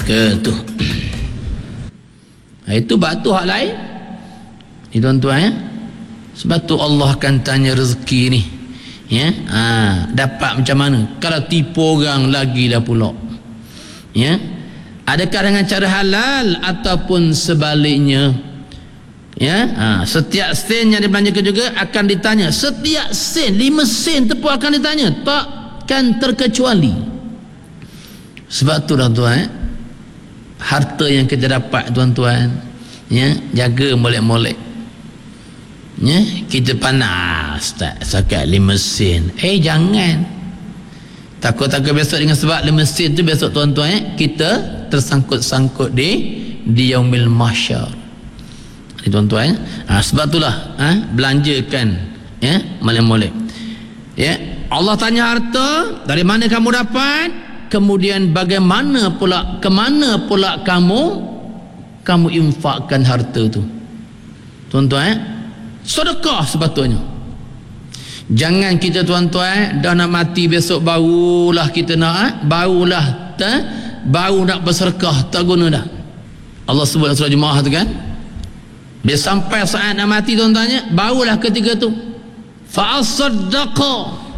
tu. Itu batu hak lain ni tuan-tuan ya. Sebab tu Allah akan tanya rezeki ni ya. Dapat macam mana? Kalau tipu orang lagi dah pula ya. Adakah dengan cara halal ataupun sebaliknya ya. Setiap sen yang dibelanjakan juga akan ditanya. Setiap sen 5 sen tu pun akan ditanya, takkan terkecuali. Sebab tu tuan-tuan harta yang kita dapat tuan-tuan ya, jaga molek-molek ya. Kita panas tak sakat 5 sen, jangan takut-takut besok dengan sebab 5 sen tu besok tuan-tuan kita tersangkut-sangkut di yaumil mahsyar ni tuan-tuan sebab itulah belanjakan ya, molek-molek ya. Allah tanya harta dari mana kamu dapat, kemudian bagaimana pula, kemana pula kamu infakkan harta tu tuan-tuan. Sedekah sepatutnya. Jangan kita tuan-tuan dah nak mati besok barulah kita nak baru nak bersedekah, tak guna dah. Allah sebut dalam surah Jumaah tu kan, bila sampai saat nak mati tuan-tuannya, barulah ketika tu fa asaddaqa,